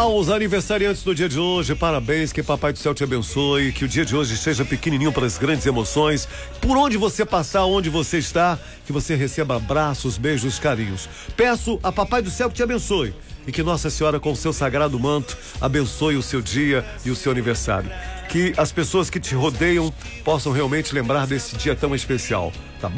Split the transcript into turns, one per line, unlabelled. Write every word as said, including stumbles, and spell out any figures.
Aos aniversariantes do dia de hoje, parabéns, que Papai do Céu te abençoe, que o dia de hoje seja pequenininho para as grandes emoções. Por onde você passar, onde você está, que você receba abraços, beijos, carinhos. Peço a Papai do Céu que te abençoe e que Nossa Senhora, com o seu sagrado manto, abençoe o seu dia e o seu aniversário. Que as pessoas que te rodeiam possam realmente lembrar desse dia tão especial, tá bom?